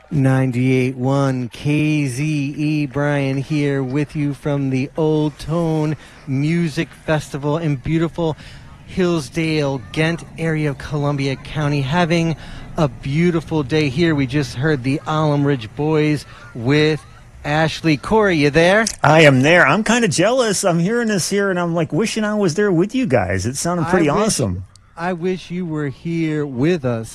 98.1 KZE. Brian here with you from the Old Tone Music Festival in beautiful Hillsdale, Ghent area of Columbia County. Having a beautiful day here. We just heard the Alum Ridge Boys with Ashley. Corey, you there? I am there. I'm kind of jealous. I'm hearing this here, and I'm like wishing I was there with you guys. It sounded pretty awesome. I wish you were here with us.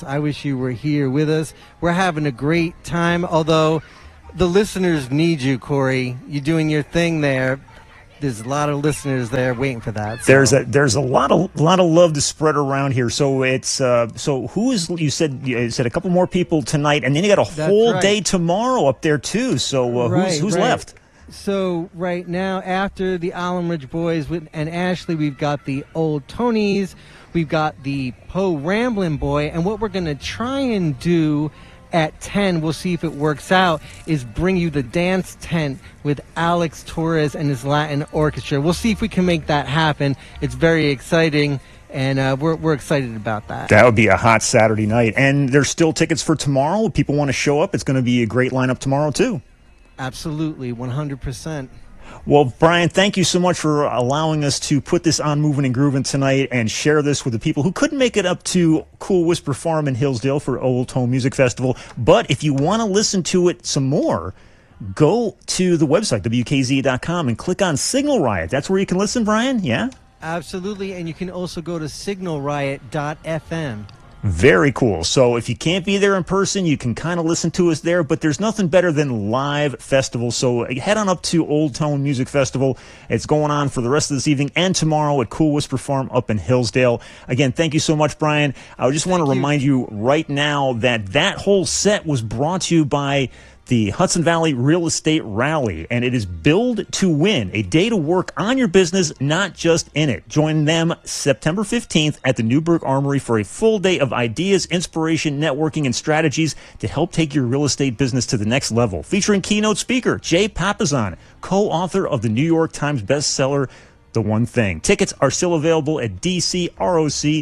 We're having a great time, although the listeners need you, Corey. You're doing your thing there. There's a lot of listeners there waiting for that. So. There's a lot of love to spread around here. So it's so who is you said a couple more people tonight, and then you got a whole day tomorrow up there too. So who's left? So right now, after the Alum Ridge Boys and Ashley, we've got the Old Tonys, we've got the Poe Ramblin' Boy, and what we're going to try and do at 10, we'll see if it works out, is bring you the Dance Tent with Alex Torres and his Latin Orchestra. We'll see if we can make that happen. It's very exciting, and we're excited about that. That would be a hot Saturday night. And there's still tickets for tomorrow. If people want to show up, it's going to be a great lineup tomorrow, too. Absolutely, 100%. Well, Brian, thank you so much for allowing us to put this on Moving and Grooving tonight and share this with the people who couldn't make it up to Cool Whisper Farm in Hillsdale for Old Tone Music Festival. But if you want to listen to it some more, go to the website, WKZ.com, and click on Signal Riot. That's where you can listen, Brian, yeah? Absolutely, and you can also go to signalriot.fm. Very cool. So if you can't be there in person, you can kind of listen to us there, but there's nothing better than live festivals. So head on up to Old Tone Music Festival. It's going on for the rest of this evening and tomorrow at Cool Whisper Farm up in Hillsdale. Again, thank you so much, Brian. I just want to remind you right now that whole set was brought to you by the Hudson Valley Real Estate Rally, and it is Build to Win, a day to work on your business, not just in it. Join them September 15th at the Newburgh Armory for a full day of ideas, inspiration, networking, and strategies to help take your real estate business to the next level. Featuring keynote speaker Jay Papasan, co-author of the New York Times bestseller, The One Thing. Tickets are still available at dcroc.org.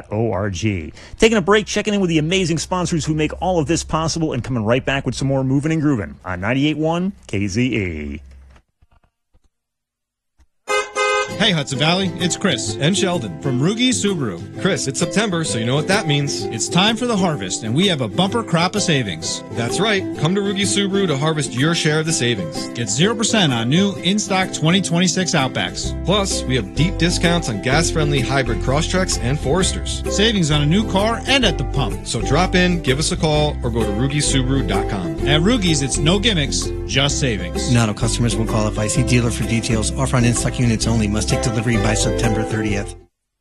Taking a break, checking in with the amazing sponsors who make all of this possible, and coming right back with some more Moving and Grooving on 98.1 KZE. Hey Hudson Valley, it's Chris and Sheldon from Rugi Subaru. Chris, it's September, so you know what that means. It's time for the harvest, and we have a bumper crop of savings. That's right. Come to Rugi Subaru to harvest your share of the savings. Get 0% on new in-stock 2026 Outbacks. Plus, we have deep discounts on gas-friendly hybrid Crosstreks and Foresters. Savings on a new car and at the pump. So drop in, give us a call, or go to RugiSubaru.com. At Rugi's, it's no gimmicks, just savings. Not all customers will qualify. See dealer for details. Offer on in-stock units only. Must take delivery by September 30th.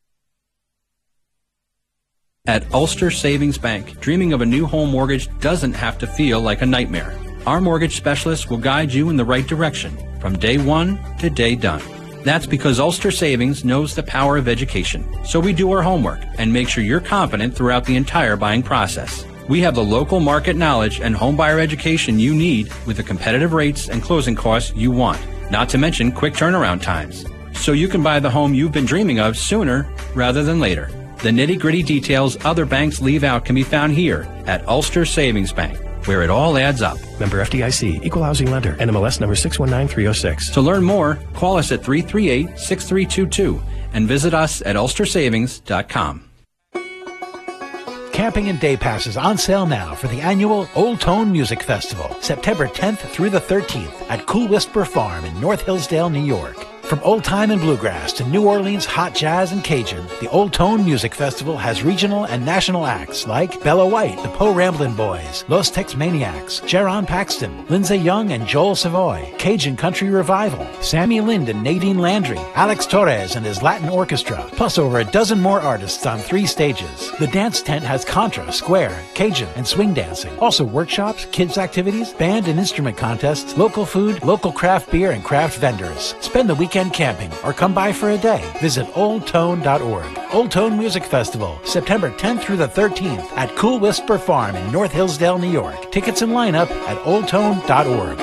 At Ulster Savings Bank, dreaming of a new home mortgage doesn't have to feel like a nightmare. Our mortgage specialists will guide you in the right direction from day one to day done. That's because Ulster Savings knows the power of education. So we do our homework and make sure you're confident throughout the entire buying process. We have the local market knowledge and homebuyer education you need with the competitive rates and closing costs you want, not to mention quick turnaround times. So you can buy the home you've been dreaming of sooner rather than later. The nitty-gritty details other banks leave out can be found here at Ulster Savings Bank, where it all adds up. Member FDIC, Equal Housing Lender, NMLS number 619306. To learn more, call us at 338-6322 and visit us at ulstersavings.com. Camping and day passes on sale now for the annual Old Tone Music Festival, September 10th through the 13th at Cool Whisper Farm in North Hillsdale, New York. From old time and bluegrass to New Orleans hot jazz and Cajun, the Old Tone Music Festival has regional and national acts like Bella White, the Poe Ramblin' Boys, Los Tex Maniacs, Jaron Paxton, Lindsay Young and Joel Savoy, Cajun Country Revival, Sammy Lind and Nadine Landry, Alex Torres and his Latin Orchestra, plus over a dozen more artists on 3 stages. The dance tent has contra, square, Cajun, and swing dancing. Also workshops, kids activities, band and instrument contests, local food, local craft beer, and craft vendors. Spend the weekend camping or come by for a day. Visit oldtone.org. Old Tone Music Festival, September 10th through the 13th at Cool Whisper Farm in North Hillsdale, New York. Tickets and lineup at oldtone.org.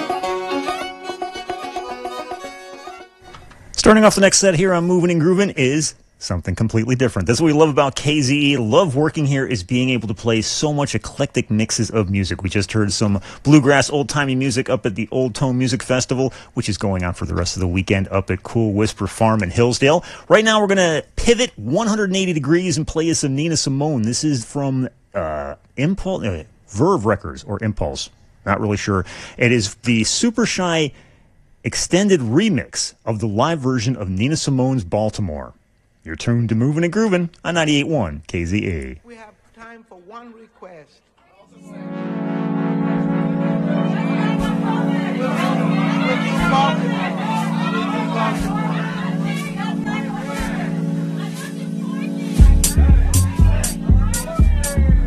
Starting off the next set here on Moving and Grooving is Something completely different. That's what we love about KZE. Love working here is being able to play so much eclectic mixes of music. We just heard some bluegrass, old-timey music up at the Old Tone Music Festival, which is going on for the rest of the weekend up at Cool Whisper Farm in Hillsdale. Right now, we're going to pivot 180 degrees and play some Nina Simone. This is from Verve Records or Impulse. Not really sure. It is the Super Shy extended remix of the live version of Nina Simone's Baltimore. You're tuned to Moving and Grooving on 98.1 KZA. We have time for one request.